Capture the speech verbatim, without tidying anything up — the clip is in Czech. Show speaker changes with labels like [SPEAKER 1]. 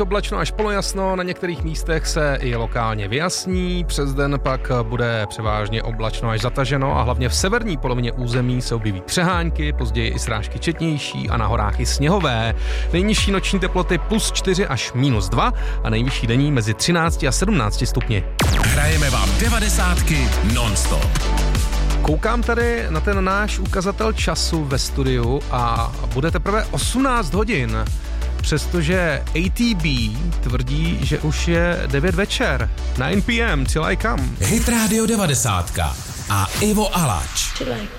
[SPEAKER 1] Oblačno až polojasno, na některých místech se i lokálně vyjasní, přes den pak bude převážně oblačno až zataženo a hlavně v severní polovině území se objeví přehánky, později i srážky četnější a na horách i sněhové. Nejnižší noční teploty plus čtyři až minus dva a nejvyšší denní mezi třináct a sedmnáct stupni.
[SPEAKER 2] Hrajeme vám devadesátky non-stop.
[SPEAKER 1] Koukám tady na ten náš ukazatel času ve studiu a bude teprve osmnáct hodin. Přestože A T B tvrdí, že už je devět večer. nine p m till I come.
[SPEAKER 2] Hit Radio devadesátka a Ivo Alač.